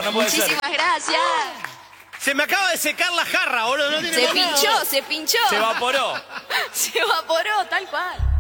no puede ser. Muchísimas gracias. Se me acaba de secar la jarra, boludo. No tiene Se pinchó. Se evaporó. Se evaporó, tal cual.